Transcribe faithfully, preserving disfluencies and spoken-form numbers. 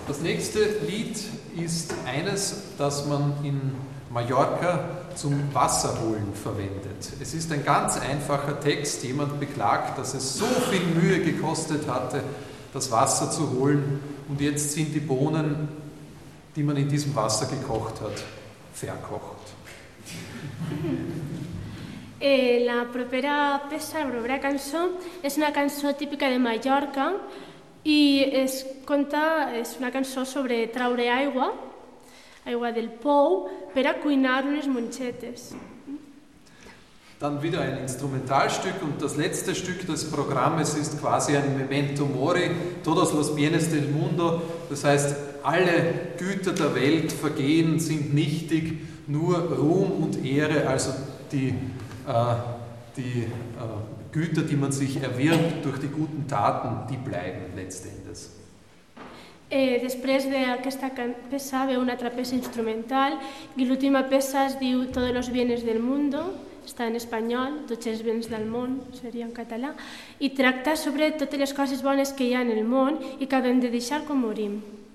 Das nächste Lied ist eines, das man in Mallorca zum Wasserholen verwendet. Es ist ein ganz einfacher Text. Jemand beklagt, dass es so viel Mühe gekostet hatte, das Wasser zu holen, und jetzt sind die Bohnen, die man in diesem Wasser gekocht hat, verkocht. Eh, la propera peça, la propera cançó, és una cançó típica de Mallorca i es conta, és una cançó sobre traure aigua, aigua del pou, per a cuinar unes mongetes. Dann wieder ein Instrumentalstück, und das letzte Stück des Programmes ist quasi ein Memento Mori, todos los bienes del mundo, das heißt, alle Güter der Welt vergehen, sind nichtig, nur Ruhm und Ehre, also die, äh, die äh, Güter, die man sich erwirbt durch die guten Taten, die bleiben letztendlich. Eh, després d'aquesta peça ve una altra peça instrumental i l'última peça es diu Todos los bienes del mundo, està en espanyol, tots els béns del món, seria en català, i tracta sobre totes les coses bones que hi ha en el món i que hem de deixar quan morim.